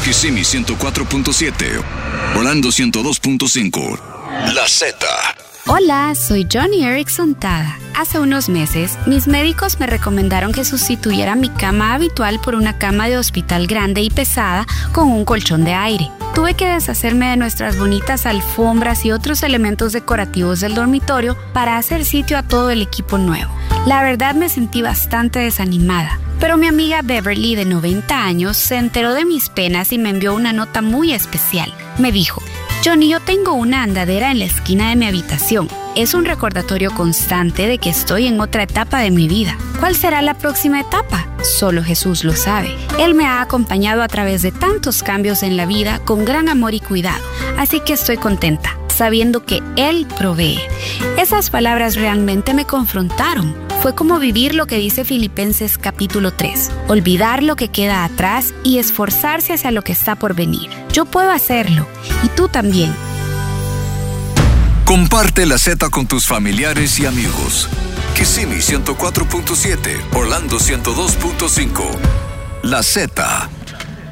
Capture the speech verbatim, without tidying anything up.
Kissimmee ciento cuatro punto siete, Orlando ciento dos punto cinco. La Z. Hola, soy Johnny Erickson Tada. Hace unos meses, mis médicos me recomendaron que sustituyera mi cama habitual por una cama de hospital grande y pesada con un colchón de aire. Tuve que deshacerme de nuestras bonitas alfombras y otros elementos decorativos del dormitorio para hacer sitio a todo el equipo nuevo. La verdad me sentí bastante desanimada, pero mi amiga Beverly, de noventa años, se enteró de mis penas y me envió una nota muy especial. Me dijo: Johnny, yo tengo una andadera en la esquina de mi habitación. Es un recordatorio constante de que estoy en otra etapa de mi vida. ¿Cuál será la próxima etapa? Solo Jesús lo sabe. Él me ha acompañado a través de tantos cambios en la vida con gran amor y cuidado. Así que estoy contenta, sabiendo que Él provee. Esas palabras realmente me confrontaron. Fue como vivir lo que dice Filipenses capítulo tres. Olvidar lo que queda atrás y esforzarse hacia lo que está por venir. Yo puedo hacerlo, y tú también. Comparte la Z con tus familiares y amigos. Kissimmee ciento cuatro punto siete, Orlando ciento dos punto cinco. La Z.